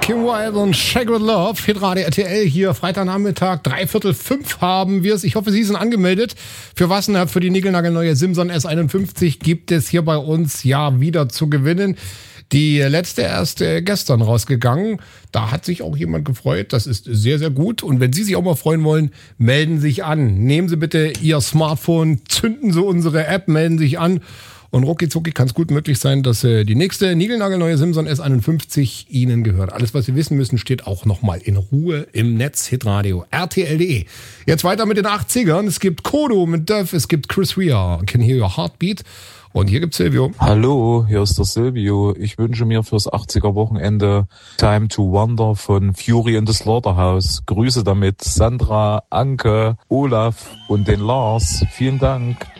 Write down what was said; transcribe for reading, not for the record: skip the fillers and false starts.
Kim Wilde und Shake With Love, Hitradio RTL hier, Freitagnachmittag, 4:45 haben wir es. Ich hoffe, Sie sind angemeldet. Für was? Für die niegelnagelneue Simson S51 gibt es hier bei uns ja wieder zu gewinnen. Die letzte erst gestern rausgegangen. Da hat sich auch jemand gefreut. Das ist sehr, sehr gut. Und wenn Sie sich auch mal freuen wollen, melden Sie sich an. Nehmen Sie bitte Ihr Smartphone, zünden Sie unsere App, melden Sie sich an. Und rucki kann es gut möglich sein, dass die nächste niegelnagelneue Simson S51 Ihnen gehört. Alles, was Sie wissen müssen, steht auch nochmal in Ruhe im Netz, hitradio rtl.de. Jetzt weiter mit den 80ern. Es gibt Kodo mit Duff, es gibt Chris Rea, Can Hear Your Heartbeat. Und hier gibt's Silvio. Hallo, hier ist der Silvio. Ich wünsche mir fürs 80er-Wochenende Time to Wonder von Fury in the Slaughterhouse. Grüße damit Sandra, Anke, Olaf und den Lars. Vielen Dank.